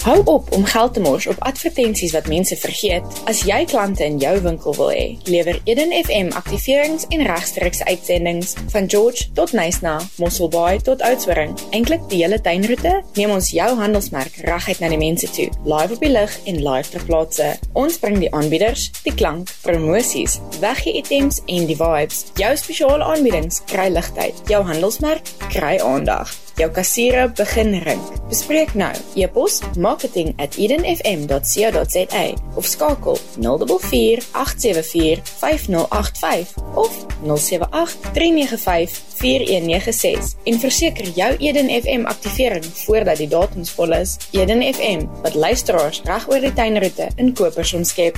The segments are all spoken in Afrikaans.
Hou op om geld te mors op advertensies wat mense vergeet. As jy klante in jou winkel wil hê, lewer Eden FM aktiverings en regstreekse uitsendings van George tot Knysna, Mosselbaai tot Oudtshoorn. Eintlik die hele tuinroete, neem ons jou handelsmerk reguit na die mense toe, live op die lig en live ter plaatse. Ons bring die aanbieders, die klank, promosies, weggee items en die vibes. Jou spesiale aanbiedings kry ligtheid, jou handelsmerk kry aandag. Jou kassiere begin rink. Bespreek nou. E-pos marketing@edenfm.co.za of skakel 044 874 5085 of 078 395 4196 en verseker jou Eden FM aktivering voordat die datums vol is. Eden FM, wat luisteraars reg oor die tuinroete in kopers omskep.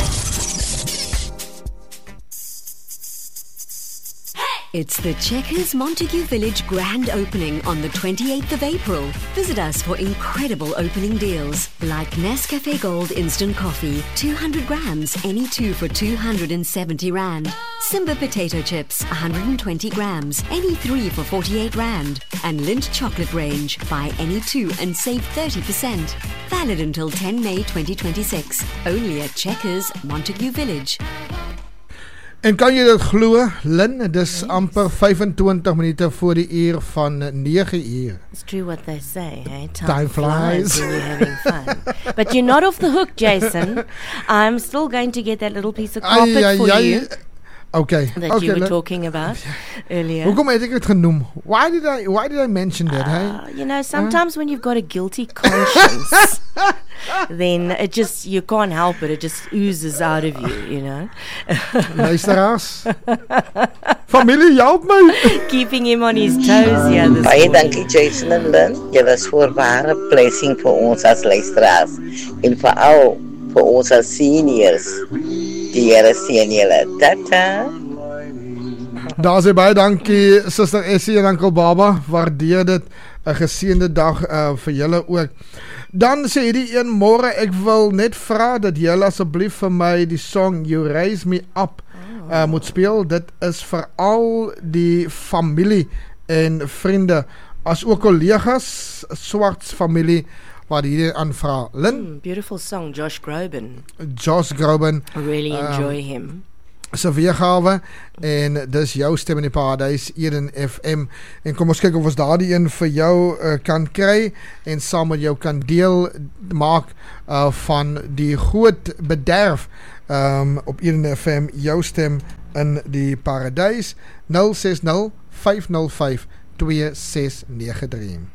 It's the Checkers Montague Village grand opening on the 28th of April. Visit us for incredible opening deals like Nescafe Gold Instant Coffee, 200 grams, any two for 270 Rand. Simba Potato Chips, 120 grams, any three for 48 Rand. And Lindt Chocolate Range, buy any two and save 30%. Valid until 10 May 2026. Only at Checkers Montague Village. En kan jy dit glo, Lynn, dis amper 25 minute voor die uur van 9 uur. It's true what they say, hey? Time flies when you're having fun. But you're not off the hook, Jason. I'm still going to get that little piece of carpet for you. Okay. That you were talking about earlier. Hoekom het ek dit genoem? Why did I mention that, hey? You know, sometimes when you've got a guilty conscience, then it just, you can't help it. It just oozes out of you, you know. Luisteraars. Familie, help my. Keeping him on his toes here this Baie morning. dankie Jason en Lynn. Jy was voorware blessing vir ons as luisteraars en veral vir ons as seniors. Die Here seën julle. Tata. Daar sê baie dankie Suster Essie en Uncle Baba, waardeer dit, 'n geseënde dag vir julle ook. Dan sê hierdie een môre, ek wil net vra dat julle asseblief vir my die song You Raise Me Up moet speel. Dit is vir al die familie en vriende, as ook kollegas, Swarts familie, wat hierdie aanvra. Lynn? Beautiful song, Josh Groban. Josh Groban. I really enjoy him. Sy weergawe, en dis jou stem in die paradys, Eden FM, en kom ons kyk of ons daardie een vir jou kan kry, en saam met jou kan deel maak van die groot bederf op Eden FM, jou stem in die paradys, 060 505 2693.